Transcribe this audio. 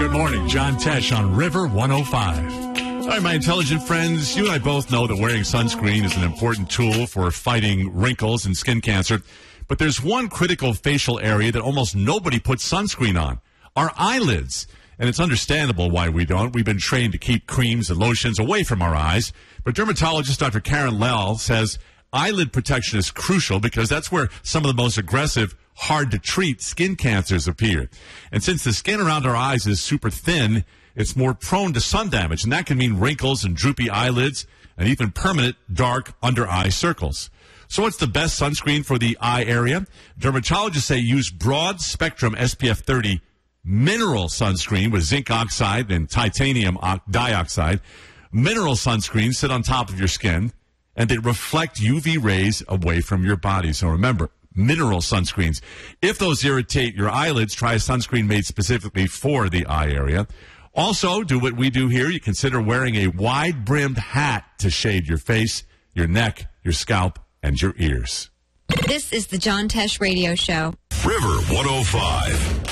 Good morning, John Tesh on River 105. All right, my intelligent friends, you and I both know that wearing sunscreen is an important tool for fighting wrinkles and skin cancer. But there's one critical facial area that almost nobody puts sunscreen on, our eyelids. And it's understandable why we don't. We've been trained to keep creams and lotions away from our eyes. But dermatologist Dr. Karen Lell says eyelid protection is crucial because that's where some of the most aggressive, hard-to-treat skin cancers appear. And since the skin around our eyes is super thin, it's more prone to sun damage, and that can mean wrinkles and droopy eyelids and even permanent dark under-eye circles. So what's the best sunscreen for the eye area? Dermatologists say use broad-spectrum SPF 30 mineral sunscreen with zinc oxide and titanium dioxide. Mineral sunscreens sit on top of your skin, and they reflect UV rays away from your body. So remember, mineral sunscreens. If those irritate your eyelids, try a sunscreen made specifically for the eye area. Also, do what we do here. You consider wearing a wide-brimmed hat to shade your face, your neck, your scalp, and your ears. This is the John Tesh Radio Show. River 105.